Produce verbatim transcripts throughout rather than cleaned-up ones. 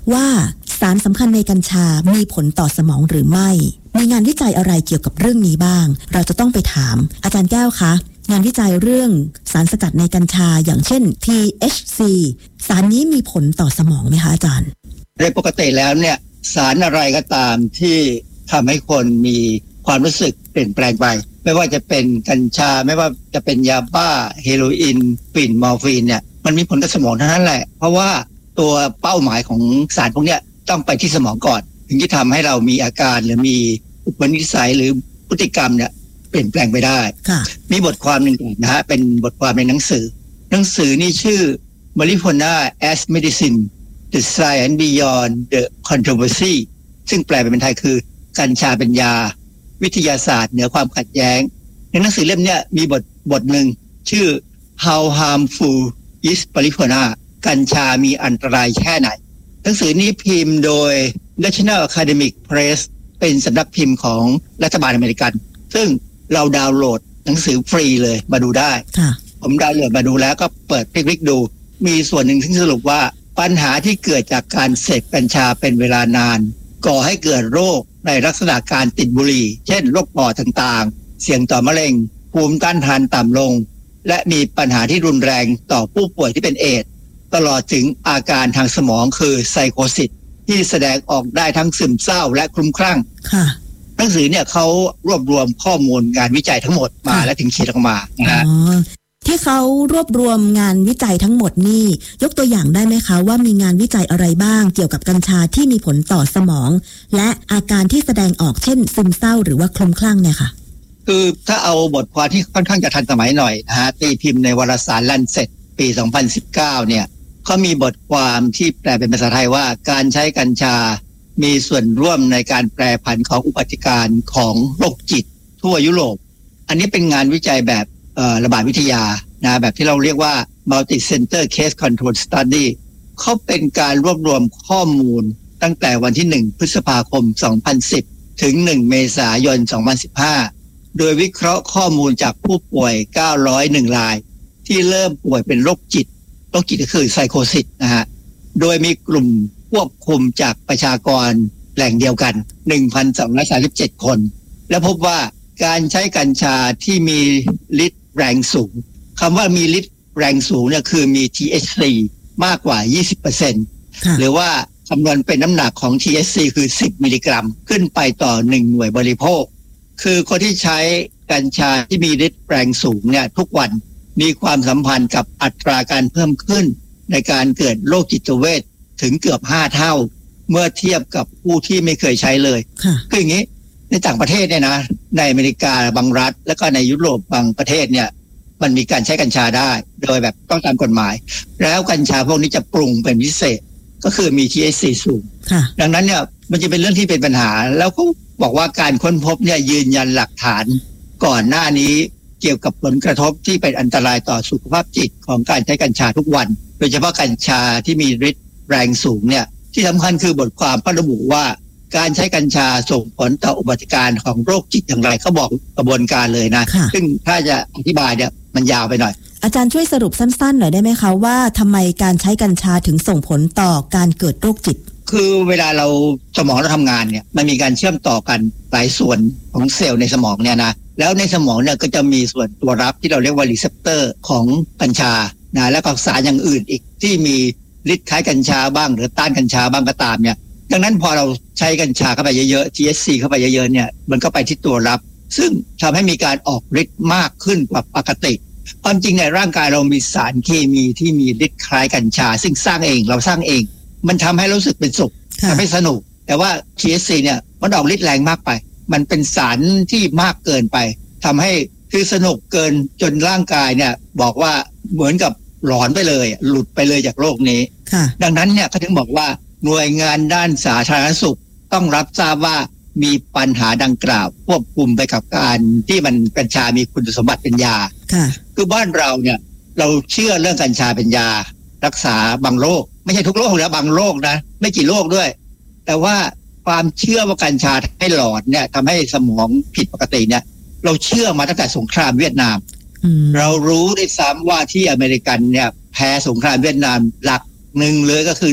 ว่าสารสำคัญในกัญชามีผลต่อสมองหรือไม่มีงานวิจัยอะไรเกี่ยวกับเรื่องนี้บ้างเราจะต้องไปถามอาจารย์แก้วคะงานวิจัยเรื่องสารสกัดในกัญชาอย่างเช่น ที เอช ซี สารนี้มีผลต่อสมองไหมคะอาจารย์โดยปกติแล้วเนี่ยสารอะไรก็ตามที่ทำให้คนมีความรู้สึกเปลี่ยนแปลงไปไม่ว่าจะเป็นกัญชาไม่ว่าจะเป็นยาบ้าเฮโรอีนฝิ่นมอร์ฟีนเนี่ยมันมีผลกับสมองทั้งนั้นแหละเพราะว่าตัวเป้าหมายของสารพวกนี้ต้องไปที่สมองก่อนถึงจะทำให้เรามีอาการหรือมีอุปนิสัยหรือพฤติกรรมเนี่ยเปลี่ยนแปลงไปได้มีบทความหนึ่งนะฮะเป็นบทความในหนังสือหนังสือนี่ชื่อ Marijuana as Medicine The Science Beyond the Controversy ซึ่งแปลเป็นไทยคือกัญชาเป็นยาวิทยาศาสตร์เหนือความขัดแย้งในหนังสือเล่มนี้มีบทบทหนึ่งชื่อ How Harmful is Marijuana กัญชามีอันตรายแค่ไหนหนังสือนี้พิมพ์โดย National Academic Press เป็นสำนักพิมพ์ของรัฐบาลอเมริกันซึ่งเราดาวน์โหลดหนังสือฟรีเลยมาดูได้ผมดาวน์โหลดมาดูแล้วก็เปิดคลิกๆดูมีส่วนหนึ่งที่สรุปว่าปัญหาที่เกิดจากการเสพกัญชาเป็นเวลานานก่อให้เกิดโรคในลักษณะการติดบุหรี่เช่นโรคปอดต่างๆเสี่ยงต่อมะเร็งภูมิต้านทานต่ำลงและมีปัญหาที่รุนแรงต่อผู้ป่วยที่เป็นเอดส์ตลอดถึงอาการทางสมองคือไซโคซิสที่แสดงออกได้ทั้งซึมเศร้าและคลุ้มคลั่งหนังสือเนี่ยเขารวบรวมข้อมูลงานวิจัยทั้งหมดมาและถึงเขียนออกมานะที่เขารวบรวมงานวิจัยทั้งหมดนี่ยกตัวอย่างได้ไหมคะว่ามีงานวิจัยอะไรบ้างเกี่ยวกับกัญชาที่มีผลต่อสมองและอาการที่แสดงออกเช่นซึมเศร้าหรือว่าคลุ้มคลั่งเนี่ยค่ะคือถ้าเอาบทความที่ค่อนข้างจะทันสมัยหน่อยนะฮะตีพิมพ์ในวารสาร Lancet ปีสองพันสิบเก้าเนี่ยเขามีบทความที่แปลเป็นภาษาไทยว่าการใช้กัญชามีส่วนร่วมในการแปรผันของอุบัติการของโรคจิตทั่วยุโรปอันนี้เป็นงานวิจัยแบบระบาดวิทยานะแบบที่เราเรียกว่า Multi Center Case Control Study เขาเป็นการรวบรวมข้อมูลตั้งแต่วันที่หนึ่งพฤษภาคมสองพันสิบถึงหนึ่งเมษายนสองพันสิบห้าโดยวิเคราะห์ข้อมูลจากผู้ป่วยเก้าร้อยเอ็ดรายที่เริ่มป่วยเป็นโรคจิตโรคจิตก็คือไซโคซิสนะฮะโดยมีกลุ่มควบคุมจากประชากรแหล่งเดียวกัน หนึ่งพันสองร้อยสามสิบเจ็ด คนและพบว่าการใช้กัญชาที่มีฤทธิ์แรงสูงคำว่ามีฤทธิ์แรงสูงเนี่ยคือมี ที เอช ซี มากกว่า ยี่สิบเปอร์เซ็นต์ หรือว่าคำนวณเป็นน้ำหนักของ ที เอช ซี คือสิบมิลลิกรัมขึ้นไปต่อหนึ่งหน่วยบริโภคคือคนที่ใช้กัญชาที่มีฤทธิ์แรงสูงเนี่ยทุกวันมีความสัมพันธ์กับอัตราการเพิ่มขึ้นในการเกิดโรคจิตเวชถึงเกือบห้าเท่าเมื่อเทียบกับผู้ที่ไม่เคยใช้เลยคืออย่างนี้ในต่างประเทศเนี่ยนะในอเมริกาบางรัฐแล้วก็ในยุโรปบางประเทศเนี่ยมันมีการใช้กัญชาได้โดยแบบต้องตามกฎหมายแล้วกัญชาพวกนี้จะปรุงเป็นพิเศษก็คือมี ที เอช ซี สูงดังนั้นเนี่ยมันจะเป็นเรื่องที่เป็นปัญหาแล้วก็บอกว่าการค้นพบเนี่ยยืนยันหลักฐานก่อนหน้านี้เกี่ยวกับผลกระทบที่เป็นอันตรายต่อสุขภาพจิตของการใช้กัญชาทุกวันโดยเฉพาะกัญชาที่มีฤทธิ์แรงสูงเนี่ยที่สำคัญคือบทความก็ระบุว่าการใช้กัญชาส่งผลต่ออุบัติการของโรคจิตอย่างไรเขาบอกกระบวนการเลยนะซึ่งถ้าจะอธิบายเนี่ยมันยาวไปหน่อยอาจารย์ช่วยสรุปสั้นๆหน่อยได้ไหมคะว่าทำไมการใช้กัญชาถึงส่งผลต่อการเกิดโรคจิตคือเวลาเราสมองเราทำงานเนี่ยมันมีการเชื่อมต่อกันหลายส่วนของเซลล์ในสมองเนี่ยนะแล้วในสมองเนี่ยก็จะมีส่วนตัวรับที่เราเรียกว่ารีเซปเตอร์ของกัญชานะและก็สารอย่างอื่นอีกที่มีฤทธิ์คล้ายกัญชาบ้างหรือต้านกัญชาบ้างก็ตามเนี่ยดังนั้นพอเราใช้กัญชาเข้าไปเยอะๆ ที เอช ซี เข้าไปเยอะๆเนี่ยมันก็ไปที่ตัวรับซึ่งทำให้มีการออกฤทธิ์มากขึ้นกว่าปกติความจริงในร่างกายเรามีสารเคมีที่มีฤทธิ์คล้ายกัญชาซึ่งสร้างเองเราสร้างเองมันทำให้รู้สึกเป็นสุขทำให้สนุกแต่ว่า ที เอช ซี เนี่ยมันออกฤทธิ์แรงมากไปมันเป็นสารที่มากเกินไปทำให้คือสนุกเกินจนร่างกายเนี่ยบอกว่าเหมือนกับหลอนไปเลยหลุดไปเลยจากโลกนี้ดังนั้นเนี่ยเขาถึงบอกว่าหน่วยงานด้านสาธารณสุขต้องรับทราบว่ามีปัญหาดังกล่าวควบคุมไปกับการที่มันกัญชามีคุณสมบัติเป็นยาคือบ้านเราเนี่ยเราเชื่อเรื่องกัญชาเป็นยารักษาบางโรคไม่ใช่ทุกโรคนะบางโรคนะไม่กี่โรคด้วยแต่ว่าความเชื่อว่ากัญชาให้หลอดเนี่ยทำให้สมองผิดปกติเนี่ยเราเชื่อมาตั้งแต่สงครามเวียดนามเรารู้ได้ซ้ำว่าที่อเมริกันเนี่ยแพ้สงครามเวียดนามหลักหนึ่งเลยก็คือเรื่อง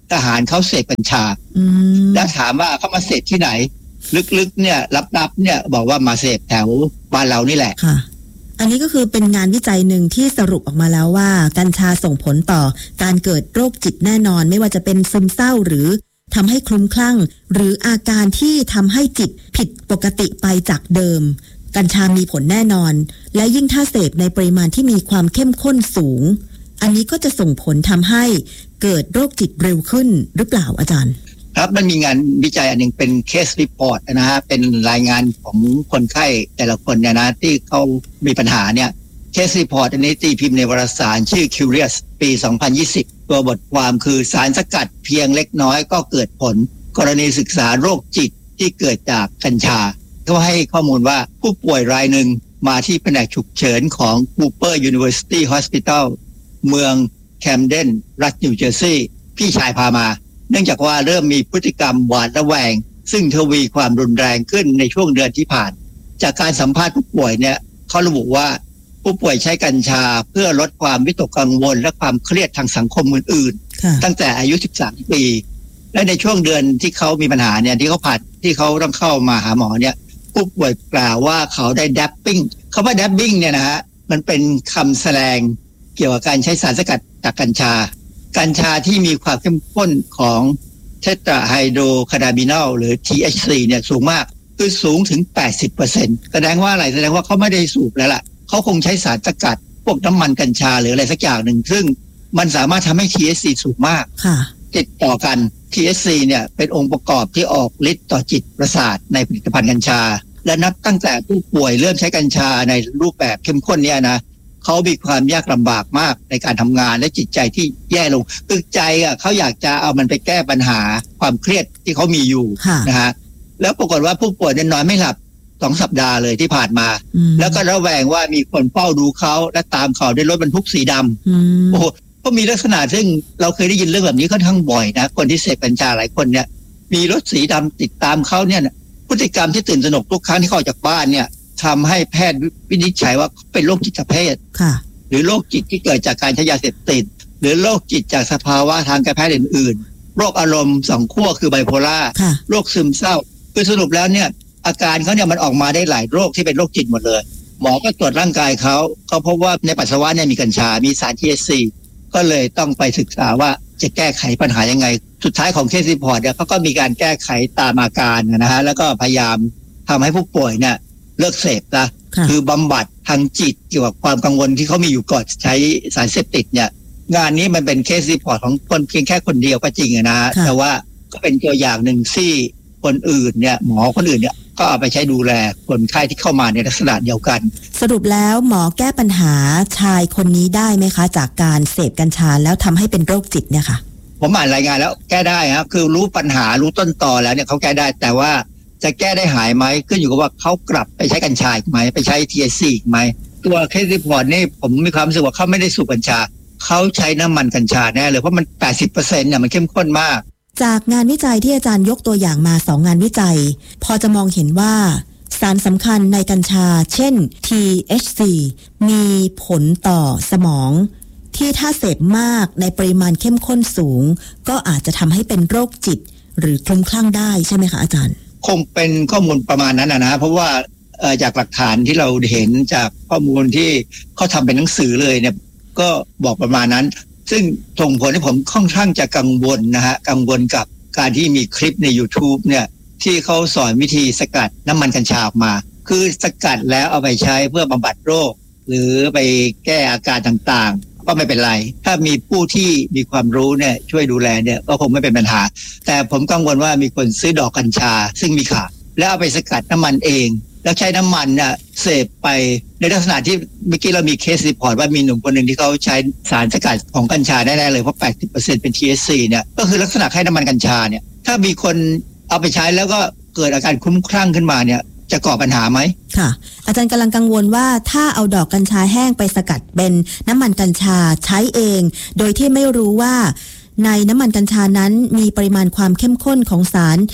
ทหารเขาเสพกัญชาแล้วถามว่าเขามาเสพที่ไหนลึกๆเนี่ยลับๆเนี่ยบอกว่ามาเสพแถวบ้านเรานี่แหละค่ะอันนี้ก็คือเป็นงานวิจัยหนึ่งที่สรุปออกมาแล้วว่ากัญชาส่งผลต่อการเกิดโรคจิตแน่นอนไม่ว่าจะเป็นซึมเศร้าหรือทำให้คลุ้มคลั่งหรืออาการที่ทำให้จิตผิดปกติไปจากเดิมกัญชามีผลแน่นอนและยิ่งถ้าเสพในปริมาณที่มีความเข้มข้นสูงอันนี้ก็จะส่งผลทำให้เกิดโรคจิตเร็วขึ้นหรือเปล่าอาจารย์ครับมันมีงานวิจัยอันหนึ่งเป็นเคสรีพอร์ตนะฮะเป็นรายงานของคนไข้แต่ละคนเนี่ยนะที่เขามีปัญหาเนี่ยเคสรีพอร์ตอันนี้ตีพิมพ์ในวารสารชื่อ Curious ปีสองพันยี่สิบตัวบทความคือสารสกัดเพียงเล็กน้อยก็เกิดผลกรณีศึกษาโรคจิตที่เกิดจากกัญชาเขาให้ข้อมูลว่าผู้ป่วยรายหนึ่งมาที่แผนกฉุกเฉินของ Cooper University Hospital เมืองแคมเดนรัฐนิวเจอร์ซีย์พี่ชายพามาเนื่องจากว่าเริ่มมีพฤติกรรมหวาดระแวงซึ่งทวีความรุนแรงขึ้นในช่วงเดือนที่ผ่านจากการสัมภาษณ์ผู้ป่วยเนี่ยเขาระบุว่าผู้ป่วยใช้กัญชาเพื่อลดความวิตกกังวลและความเครียดทางสังคมอื่นๆตั้งแต่อายุสิบสามปีและในช่วงเดือนที่เขามีปัญหาเนี่ยที่เขาผ่านที่เขาต้องเข้ามาหาหมอเนี่ยผู้ป่วยกล่าวว่าเขาได้ดับบิ้งคำว่าดับบิ้งเนี่ยนะฮะมันเป็นคำแสดงเกี่ยวกับการใช้สารสกัดจากกัญชากัญชาที่มีความเข้มข้นของเทตราไฮโดรคานาบินอลหรือ ที เอช ซี เนี่ยสูงมากคือสูงถึง แปดสิบเปอร์เซ็นต์ แสดงว่าอะไรแสดงว่าเขาไม่ได้สูบแล้วล่ะเขาคงใช้สารสกัดพวกน้ำมันกัญชาหรืออะไรสักอย่างหนึ่งซึ่งมันสามารถทำให้ ที เอช ซี สูงมากติดต่อกัน ที เอช ซี เนี่ยเป็นองค์ประกอบที่ออกฤทธิ์ต่อจิตประสาทในผลิตภัณฑ์กัญชาและนับตั้งแต่ผู้ป่วยเริ่มใช้กัญชาในรูปแบบเข้มข้นเนี่ยนะเขามีความยากลำบากมากในการทำงานและจิตใจที่แย่ลงคือใจอ่ะเขาอยากจะเอามันไปแก้ปัญหาความเครียดที่เขามีอยู่นะฮะแล้วปรากฏว่าผู้ป่วยเนี่ยนอนไม่หลับสองสัปดาห์เลยที่ผ่านมาแล้วก็ระแวงว่ามีคนเฝ้าดูเขาและตามเขาด้วยรถบรรทุกสีดำโอ้โหก็มีลักษณะซึ่งเราเคยได้ยินเรื่องแบบนี้ค่อนข้างบ่อยนะคนที่เสพกัญชาหลายคนเนี่ยมีรถสีดำติดตามเขาเนี่ยพฤติกรรมที่ตื่นตระหนกทุกครั้งที่เขาออกจากบ้านเนี่ยทำให้แพทย์วินิจฉัยว่าเป็นโรคจิตเภทหรือโรคจิตที่เกิดจากการใช้ยาเสพติดหรือโรคจิตจากสภาวะทางการแพทย์อื่นๆโรคอารมณ์สองขั้วคือไบโพล่าโรคซึมเศร้าคือสรุปแล้วเนี่ยอาการเขาเนี่ยมันออกมาได้หลายโรคที่เป็นโรคจิตหมดเลยหมอก็ตรวจร่างกายเขาเขาพบว่าในปัสสาวะเนี่ยมีกัญชามีสาร ที เอช ซี ก็เลยต้องไปศึกษาว่าจะแก้ไขปัญหายังไงสุดท้ายของเคสรีพอร์ตเนี่ยเขาก็มีการแก้ไขตามอาการนะฮะแล้วก็พยายามทำให้ผู้ป่วยเนี่ยเลิกเสพนะคือบำบัดทางจิตเกี่ยวกับความกังวลที่เขามีอยู่ก่อนใช้สารเสพติดเนี่ยงานนี้มันเป็นเคสรีพอร์ตของคนเพียงแค่คนเดียวก็จริงนะฮะแต่ว่าก็เป็นตัวอย่างหนึ่งที่คนอื่นเนี่ยหมอคนอื่นเนี่ยก็เอาไปใช้ดูแลคนไข้ที่เข้ามาในลักษณะเดียวกันสรุปแล้วหมอแก้ปัญหาชายคนนี้ได้ไหมคะจากการเสพกัญชาแล้วทำให้เป็นโรคจิตเนี่ยค่ะผมอ่านรายงานแล้วแก้ได้ครับคือรู้ปัญหารู้ต้นตอแล้วเนี่ยเขาแก้ได้แต่ว่าจะแก้ได้หายไหมขึ้นอยู่กับว่าเขากลับไปใช้กัญชาอีกไหมไปใช้ ที เอช ซี อีกไหมตัวเคสรีพอร์ตนี่ผมมีความรู้สึกว่าเขาไม่ได้สูบกัญชาเขาใช้น้ำมันกัญชาแน่เลยเพราะมัน แปดสิบเปอร์เซ็นต์ เนี่ยมันเข้มข้นมากจากงานวิจัยที่อาจารย์ยกตัวอย่างมาสองงานวิจัยพอจะมองเห็นว่าสารสำคัญในกัญชาเช่น ที เอช ซี มีผลต่อสมองที่ถ้าเสพมากในปริมาณเข้มข้นสูงก็อาจจะทำให้เป็นโรคจิตหรือคลุ้มคลั่งได้ใช่ไหมคะอาจารย์คงเป็นข้อมูลประมาณนั้นนะเพราะว่าจากหลักฐานที่เราเห็นจากข้อมูลที่เขาทำเป็นหนังสือเลยเนี่ยก็บอกประมาณนั้นซึ่งส่งผลให้ผมค่อนข้างจะกังวลนะฮะกังวลกับการที่มีคลิปใน YouTube เนี่ยที่เขาสอนวิธีสกัดน้ำมันกัญชาออกมาคือสกัดแล้วเอาไปใช้เพื่อบำบัดโรคหรือไปแก้อาการต่างๆก็ไม่เป็นไรถ้ามีผู้ที่มีความรู้เนี่ยช่วยดูแลเนี่ยก็คงไม่เป็นปัญหาแต่ผมกังวลว่ามีคนซื้อดอกกัญชาซึ่งมีขาแล้วเอาไปสกัดน้ำมันเองแล้วใช้น้ำมันน่ะเสพไปในลักษณะที่เมื่อกี้เรามีเคสรีพอร์ตว่ามีหนุ่มคนหนึ่งที่เขาใช้สารสกัดของกัญชาแน่ๆเลยเพราะ แปดสิบเปอร์เซ็นต์ เป็น ที เอช ซี เนี่ยก็คือลักษณะคล้ายน้ำมันกัญชาเนี่ยถ้ามีคนเอาไปใช้แล้วก็เกิดอาการคลุ้มคลั่งขึ้นมาเนี่ยจะก่อปัญหาไหมค่ะอาจารย์กำลังกังวลว่าถ้าเอาดอกกัญชาแห้งไปสกัดเป็นน้ำมันกัญชาใช้เองโดยที่ไม่รู้ว่าในน้ำมันกัญชานั้นมีปริมาณความเข้มข้นของสาร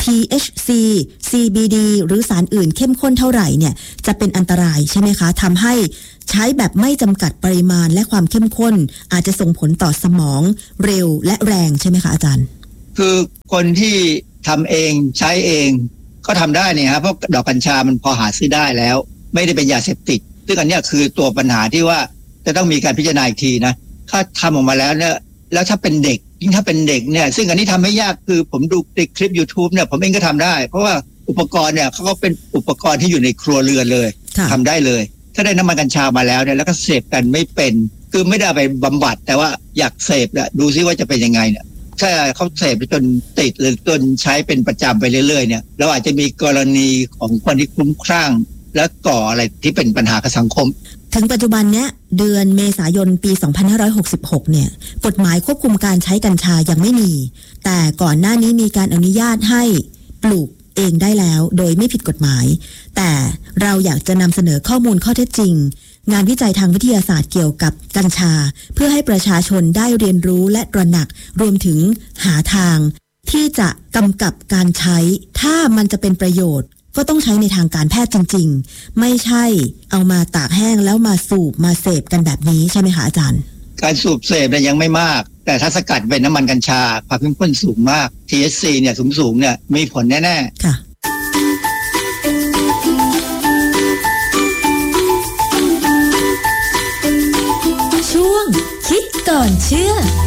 ที เอช ซี ซี บี ดี หรือสารอื่นเข้มข้นเท่าไหร่เนี่ยจะเป็นอันตรายใช่ไหมคะทำให้ใช้แบบไม่จำกัดปริมาณและความเข้มข้นอาจจะส่งผลต่อสมองเร็วและแรงใช่ไหมคะอาจารย์คือคนที่ทำเองใช้เองก็ทำได้เนี่ยครับเพราะดอกกัญชามันพอหาซื้อได้แล้วไม่ได้เป็นยาเสพติดซึ่งอันนี้คือตัวปัญหาที่ว่าจะต้องมีการพิจารณาอีกทีนะถ้าทำออกมาแล้วเนี่ยแล้วถ้าเป็นเด็กยิ่งถ้าเป็นเด็กเนี่ยซึ่งอันนี้ทำไม่ยากคือผมดูในคลิป YouTube เนี่ยผมเองก็ทำได้เพราะว่าอุปกรณ์เนี่ยเขาก็เป็นอุปกรณ์ที่อยู่ในครัวเรือนเลยทำได้เลยถ้าได้น้ำมันกัญชามาแล้วเนี่ยแล้วก็เสพกันไม่เป็นคือไม่ได้ไปบำบัดแต่ว่าอยากเสพเนี่ยดูซิว่าจะเป็นยังไงเนี่ยถ้าเขาเสพจนติดหรือจนใช้เป็นประจำไปเรื่อยๆเนี่ยเราอาจจะมีกรณีของคนที่คลุ้มคลั่งและก่ออะไรที่เป็นปัญหากับสังคมถึงปัจจุบันเนี้ยเดือนเมษายนปีสองพันห้าร้อยหกสิบหกเนี่ยกฎหมายควบคุมการใช้กัญชายังไม่มีแต่ก่อนหน้านี้มีการอนุญาตให้ปลูกเองได้แล้วโดยไม่ผิดกฎหมายแต่เราอยากจะนำเสนอข้อมูลข้อเท็จจริงงานวิจัยทางวิทยาศาสตร์เกี่ยวกับกัญชาเพื่อให้ประชาชนได้เรียนรู้และตระหนักรวมถึงหาทางที่จะกำกับการใช้ถ้ามันจะเป็นประโยชน์ก็ต้องใช้ในทางการแพทย์จริงๆไม่ใช่เอามาตากแห้งแล้วมาสูบมาเสพกันแบบนี้ใช่ไหมคะอาจารย์การสูบเสพเนี่ยยังไม่มากแต่ถ้าสกัดเป็นน้ำมันกัญชาความเข้มข้นสูงมาก ที เอช ซี เนี่ยสูงๆเนี่ยมีผลแน่ๆค่ะช่วงคิดก่อนเชื่อ